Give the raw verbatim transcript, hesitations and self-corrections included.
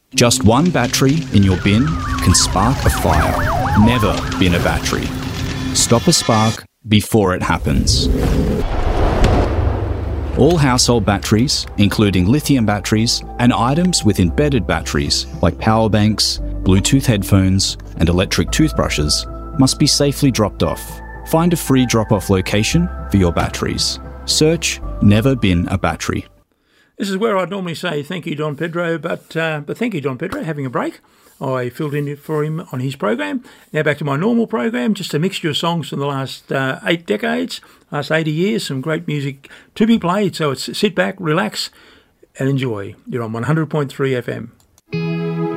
Just one battery in your bin can spark a fire. Never bin a battery. Stop a spark before it happens. All household batteries, including lithium batteries and items with embedded batteries like power banks, Bluetooth headphones and electric toothbrushes, must be safely dropped off. Find a free drop-off location for your batteries. Search Never Bin a Battery. This is where I'd normally say thank you, Don Pedro, but uh, but thank you, Don Pedro, having a break. I filled in for him on his program. Now back to my normal program, just a mixture of songs from the last uh, eight decades, last eighty years, some great music to be played. So it's sit back, relax and enjoy. You're on one hundred point three F M.